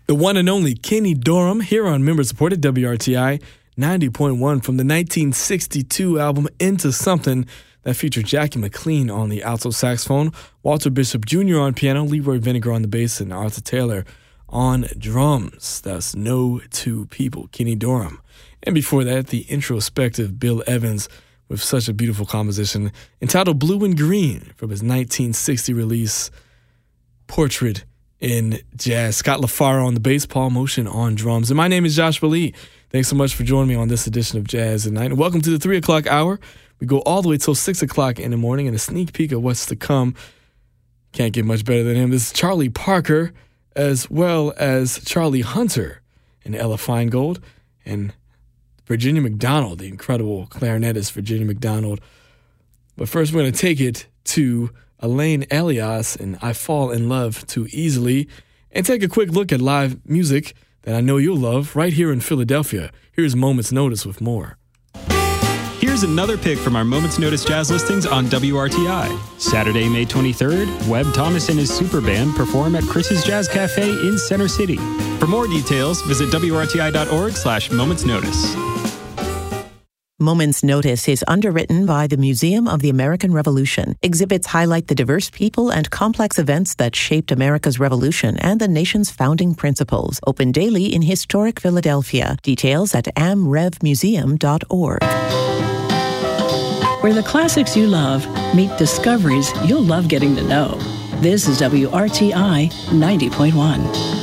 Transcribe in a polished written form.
The one and only Kenny Dorham here on member-supported WRTI 90.1 from the 1962 album Into Something that featured Jackie McLean on the alto saxophone, Walter Bishop Jr. on piano, Leroy Vinegar on the bass, and Arthur Taylor on drums. That's No Two People, Kenny Dorham. And before that, the introspective Bill Evans with such a beautiful composition entitled Blue and Green from his 1960 release, Portrait in Jazz. Scott LaFaro on the bass, Paul Motion on drums. And my name is Joshua Lee. Thanks so much for joining me on this edition of Jazz at Night. And welcome to the 3 o'clock hour. We go all the way till 6 o'clock in the morning and a sneak peek of what's to come. Can't get much better than him. This is Charlie Parker as well as Charlie Hunter and Ella Feingold and Virginia McDonald, the incredible clarinetist Virginia McDonald. But first we're going to take it to Elaine Elias and I Fall in Love Too Easily and take a quick look at live music that I know you'll love right here in Philadelphia. Here's Moment's Notice with more. Here's another pick from our Moment's Notice jazz listings on WRTI. Saturday, May 23rd, Webb Thomas and his super band perform at Chris's Jazz Cafe in Center City. For more details, visit WRTI.org/Moments Notice. Moments Notice is underwritten by the Museum of the American Revolution. Exhibits highlight the diverse people and complex events that shaped America's Revolution and the nation's founding principles. Open daily in historic Philadelphia. Details at amrevmuseum.org. Where the classics you love meet discoveries you'll love getting to know. This is WRTI 90.1.